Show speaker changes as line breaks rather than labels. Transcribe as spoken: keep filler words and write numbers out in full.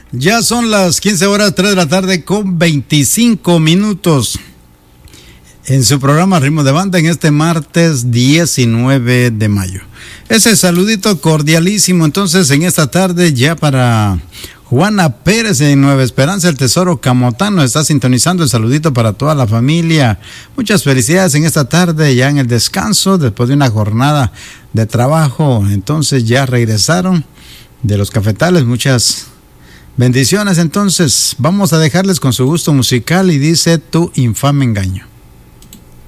Ya son las quince horas, tres de la tarde con veinticinco minutos. En su programa Ritmo de Banda en este martes diecinueve de mayo. Ese saludito cordialísimo entonces en esta tarde ya para Juana Pérez de Nueva Esperanza, el Tesoro Camotano. Está sintonizando el saludito para toda la familia. Muchas felicidades en esta tarde ya en el descanso después de una jornada de trabajo. Entonces ya regresaron de los cafetales. Muchas bendiciones. Entonces vamos a dejarles con su gusto musical y dice Tu infame engaño.